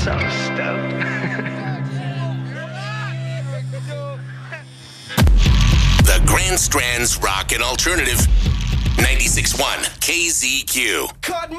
So stoked. The Grand Strand's Rock and Alternative 96.1 KZQ.